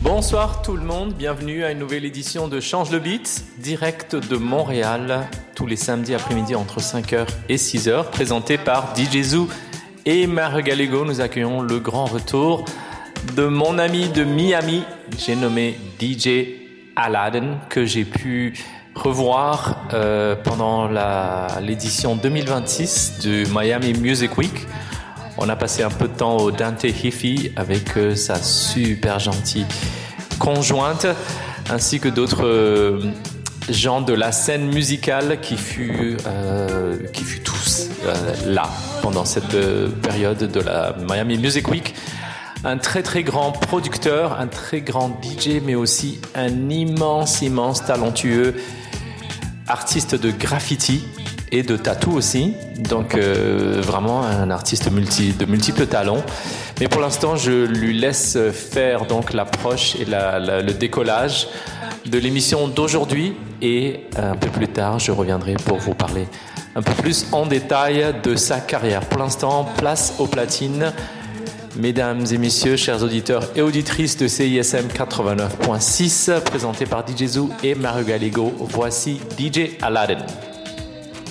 Bonsoir tout le monde, bienvenue à une nouvelle édition de Change le Beat, direct de Montréal, tous les samedis après-midi entre 5h et 6h, présenté par DJ Zoo et Mario Gallego. Nous accueillons le grand retour de mon ami de Miami, j'ai nommé DJ Aladdin, que j'ai pu revoir pendant l'édition 2026 du Miami Music Week. On a passé un peu de temps au Dante Hifi avec sa super gentille conjointe, ainsi que d'autres gens de la scène musicale qui fut tous là pendant cette période de la Miami Music Week. Un très très grand producteur, un très grand DJ, mais aussi un immense talentueux artiste de graffiti et de tatou aussi, donc vraiment un artiste de multiples talents. Mais pour l'instant, je lui laisse faire donc l'approche et le décollage de l'émission d'aujourd'hui, et un peu plus tard, je reviendrai pour vous parler un peu plus en détail de sa carrière. Pour l'instant, place aux platines. Mesdames et messieurs, chers auditeurs et auditrices de CISM 89.6, présenté par DJ Zoo et Mario Gallego, voici DJ Aladdin.